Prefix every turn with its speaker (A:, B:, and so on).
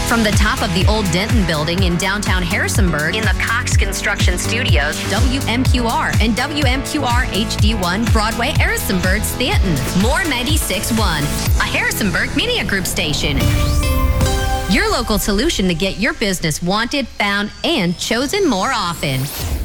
A: From the top of the old Denton building in downtown Harrisonburg, in the Cox Construction Studios, WMQR and WMQR HD1 Broadway, Harrisonburg, Stanton. More 96.1, a Harrisonburg Media Group station. Your local solution to get your business wanted, found, and chosen more often.